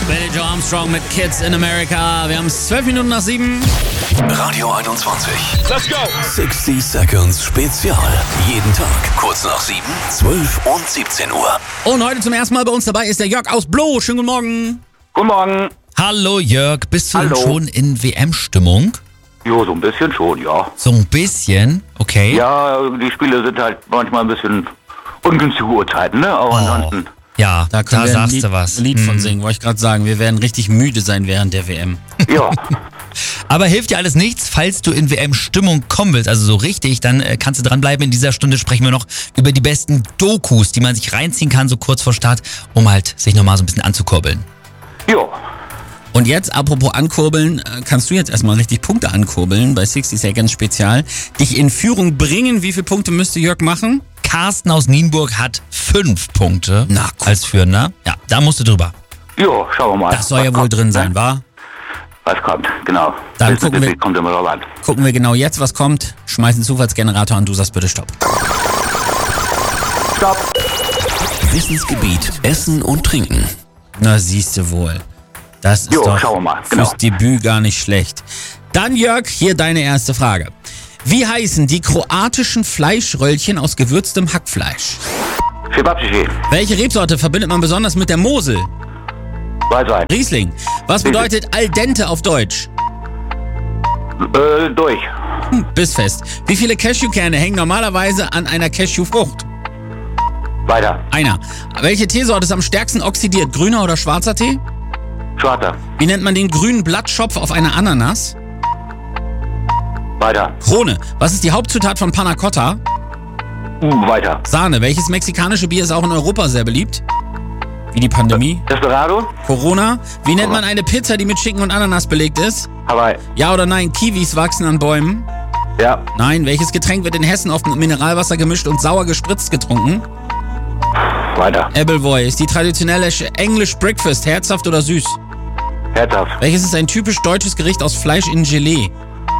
Billy Joe Armstrong mit Kids in America. Wir haben es 12 Minuten nach 7. Radio 21. Let's go! 60 Seconds Spezial. Jeden Tag kurz nach 7, 12 und 17 Uhr. Und heute zum ersten Mal bei uns dabei ist der Jörg aus Bloh. Schönen guten Morgen. Guten Morgen. Hallo Jörg, bist du denn Hallo. schon in WM-Stimmung? Jo, so ein bisschen schon, ja. So ein bisschen, okay. Ja, die Spiele sind halt manchmal ein bisschen ungünstige Uhrzeiten, ne? Aber ansonsten, Ja, da, können wir sagst ein Lied, du was. ein Lied von singen, wollte ich gerade sagen. Wir werden richtig müde sein während der WM. ja. Aber hilft dir alles nichts, falls du in WM-Stimmung kommen willst, also so richtig, dann kannst du dranbleiben. In dieser Stunde sprechen wir noch über die besten Dokus, die man sich reinziehen kann, so kurz vor Start, um halt sich nochmal so ein bisschen anzukurbeln. Jo. Und jetzt, apropos ankurbeln, kannst du jetzt erstmal richtig Punkte ankurbeln bei 60 Seconds Spezial. Dich in Führung bringen. Wie viele Punkte müsste Jörg machen? Carsten aus Nienburg hat 5 Punkte Na, guck. als Führender. Ja, da musst du drüber. Jo, schauen wir mal. Das soll ja was wohl kommt, drin ne? sein, wa? Was kommt, genau. Dann Bisschen gucken wir- kommt immer drauf an. Gucken wir genau jetzt, was kommt. Schmeiß den Zufallsgenerator an, du sagst bitte Stopp. Stopp. Wissensgebiet Essen und Trinken. Na, siehst du wohl. Das ist Jo, doch schauen wir mal, genau. fürs Debüt gar nicht schlecht. Dann Jörg, hier deine erste Frage. Wie heißen die kroatischen Fleischröllchen aus gewürztem Hackfleisch? Schibabschi. Welche Rebsorte verbindet man besonders mit der Mosel? Weißwein. Riesling. Was bedeutet al dente auf Deutsch? Durch. Bissfest. Wie viele Cashewkerne hängen normalerweise an einer Cashewfrucht? Weiter. Einer. Welche Teesorte ist am stärksten oxidiert? Grüner oder schwarzer Tee? Schwarzer. Wie nennt man den grünen Blattschopf auf einer Ananas? Weiter. Krone. Was ist die Hauptzutat von Panna Cotta? Weiter. Sahne. Welches mexikanische Bier ist auch in Europa sehr beliebt? Wie die Pandemie? Desperado. Corona. Wie nennt man eine Pizza, die mit Schinken und Ananas belegt ist? Hawaii. Ja oder nein? Kiwis wachsen an Bäumen? Ja. Nein. Welches Getränk wird in Hessen oft mit Mineralwasser gemischt und sauer gespritzt getrunken? Weiter. Appleboy. Ist die traditionelle English Breakfast herzhaft oder süß? Herzhaft. Welches ist ein typisch deutsches Gericht aus Fleisch in Gelee?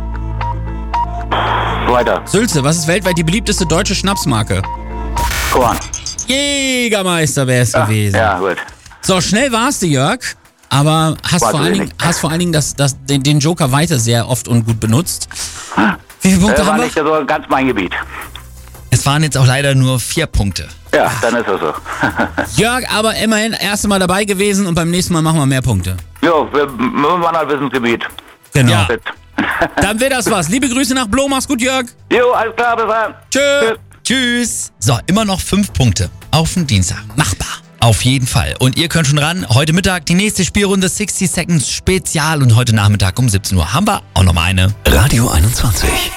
Weiter. Sülze. Was ist weltweit die beliebteste deutsche Schnapsmarke? Korn. Jägermeister wäre es gewesen. Ja, gut. So, schnell warst du, Jörg. Aber hast War vor allen Dingen den Joker weiter sehr oft und gut benutzt. Wie viele Punkte War haben wir? nicht so ganz mein Gebiet. Es waren jetzt auch leider nur 4 Punkte. Ja, dann ist es so. Jörg, aber immerhin erste Mal dabei gewesen und beim nächsten Mal machen wir mehr Punkte. Jo, wir waren halt Wissensgebiet. Genau. Ja. Fit. Dann wird das was. Liebe Grüße nach Bloh. Mach's gut, Jörg. Jo, alles klar, bis dann. Tschö. Tschüss. So, immer noch 5 Punkte auf den Dienstag. Machbar. Auf jeden Fall. Und ihr könnt schon ran. Heute Mittag die nächste Spielrunde 60 Seconds Spezial und heute Nachmittag um 17 Uhr haben wir auch nochmal eine. Radio 21.